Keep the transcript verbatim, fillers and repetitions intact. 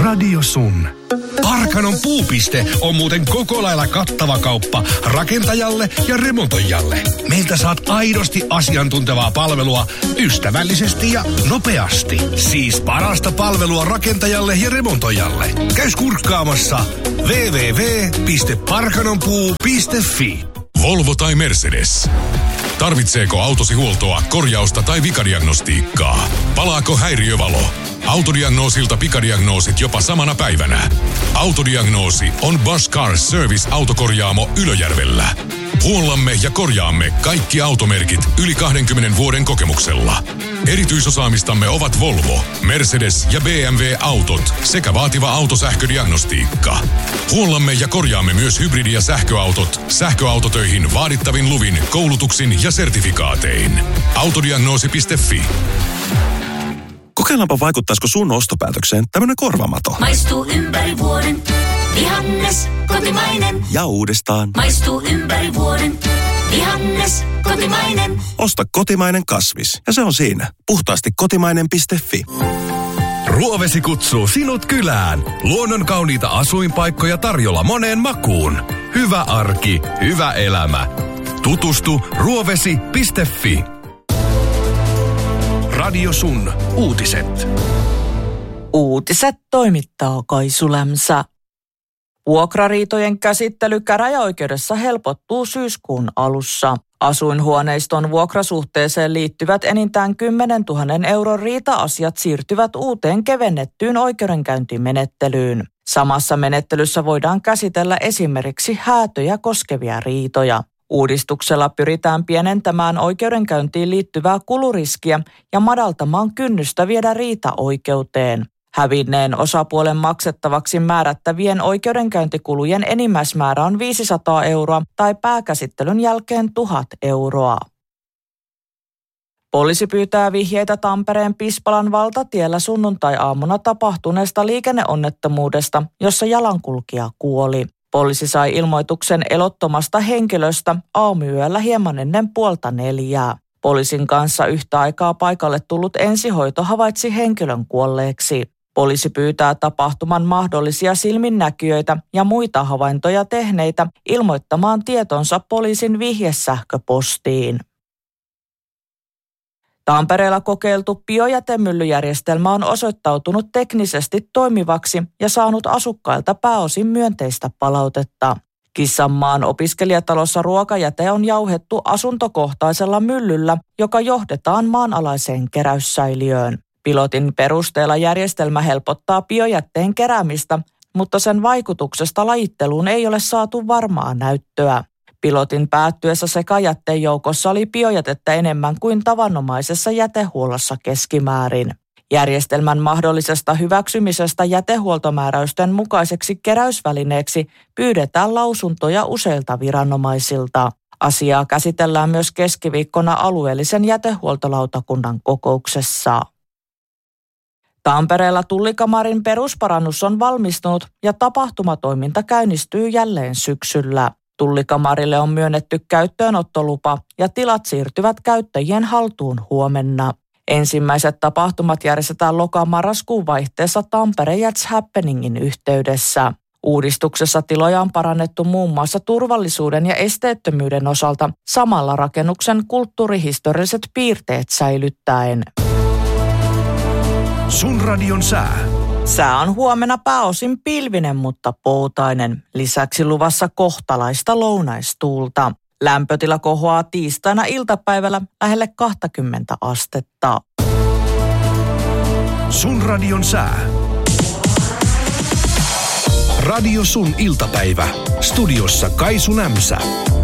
Radio Sun. Parkanon puupiste on muuten koko lailla kattava kauppa rakentajalle ja remontoijalle. Meiltä saat aidosti asiantuntevaa palvelua ystävällisesti ja nopeasti. Siis parasta palvelua rakentajalle ja remontoijalle. Käy kurkkaamassa double-u double-u double-u piste parkanonpuu piste fi. Volvo tai Mercedes. Tarvitseeko autosi huoltoa, korjausta tai vikadiagnostiikkaa? Palaako häiriövalo? Autodiagnoosilta pikadiagnoosit jopa samana päivänä. Autodiagnoosi on Bosch Car Service autokorjaamo Ylöjärvellä. Huollamme ja korjaamme kaikki automerkit yli kahdenkymmenen vuoden kokemuksella. Erityisosaamistamme ovat Volvo, Mercedes ja B M W-autot sekä vaativa autosähködiagnostiikka. Huollamme ja korjaamme myös hybridi- ja sähköautot sähköautotöihin vaadittavin luvin, koulutuksin ja sertifikaatein. Autodiagnoosi piste fi. Kokeillaanpa vaikuttaisiko sun ostopäätökseen tämmönen korvamato. Maistuu ympäri vuoden, vihannes, kotimainen. Ja uudestaan. Maistuu ympäri vuoden, vihannes, kotimainen. Osta kotimainen kasvis ja se on siinä. Puhtaasti kotimainen piste fi. Ruovesi kutsuu sinut kylään. Luonnon kauniita asuinpaikkoja tarjolla moneen makuun. Hyvä arki, hyvä elämä. Tutustu ruovesi piste fi. Radio Sun uutiset. Uutiset toimittaa Kaisu Lämsä. Vuokrariitojen käsittely käräjäoikeudessa helpottuu syyskuun alussa. Asuinhuoneiston vuokrasuhteeseen liittyvät enintään kymmenen tuhatta euron riita-asiat siirtyvät uuteen kevennettyyn oikeudenkäyntimenettelyyn. Samassa menettelyssä voidaan käsitellä esimerkiksi häätöjä koskevia riitoja. Uudistuksella pyritään pienentämään oikeudenkäyntiin liittyvää kuluriskiä ja madaltamaan kynnystä viedä riita oikeuteen. Hävinneen osapuolen maksettavaksi määrättävien oikeudenkäyntikulujen enimmäismäärä on viisisataa euroa tai pääkäsittelyn jälkeen tuhat euroa. Poliisi pyytää vihjeitä Tampereen Pispalan valtatiellä sunnuntai-aamuna tapahtuneesta liikenneonnettomuudesta, jossa jalankulkija kuoli. Poliisi sai ilmoituksen elottomasta henkilöstä aamuyöllä hieman ennen puolta neljää. Poliisin kanssa yhtä aikaa paikalle tullut ensihoito havaitsi henkilön kuolleeksi. Poliisi pyytää tapahtuman mahdollisia silminnäkijöitä ja muita havaintoja tehneitä ilmoittamaan tietonsa poliisin vihjesähköpostiin. Tampereella kokeiltu biojätemyllyjärjestelmä on osoittautunut teknisesti toimivaksi ja saanut asukkailta pääosin myönteistä palautetta. Kissanmaan opiskelijatalossa ruokajäte on jauhettu asuntokohtaisella myllyllä, joka johdetaan maanalaiseen keräyssäiliöön. Pilotin perusteella järjestelmä helpottaa biojätteen keräämistä, mutta sen vaikutuksesta lajitteluun ei ole saatu varmaa näyttöä. Pilotin päättyessä sekajätteen joukossa oli biojätettä enemmän kuin tavanomaisessa jätehuollossa keskimäärin. Järjestelmän mahdollisesta hyväksymisestä jätehuoltomääräysten mukaiseksi keräysvälineeksi pyydetään lausuntoja useilta viranomaisilta. Asiaa käsitellään myös keskiviikkona alueellisen jätehuoltolautakunnan kokouksessa. Tampereella Tullikamarin perusparannus on valmistunut ja tapahtumatoiminta käynnistyy jälleen syksyllä. Tullikamarille on myönnetty käyttöönottolupa ja tilat siirtyvät käyttäjien haltuun huomenna. Ensimmäiset tapahtumat järjestetään loka-marraskuun vaihteessa Tampere Jats Happeningin yhteydessä. Uudistuksessa tiloja on parannettu muun muassa turvallisuuden ja esteettömyyden osalta samalla rakennuksen kulttuurihistorialliset piirteet säilyttäen. Sun radion sää. Sää on huomenna pääosin pilvinen, mutta poutainen. Lisäksi luvassa kohtalaista lounaistuulta. Lämpötila kohoaa tiistaina iltapäivällä lähelle kaksikymmentä astetta. Sun radion sää. Radio Sun iltapäivä. Studiossa Kaisu Lämsä.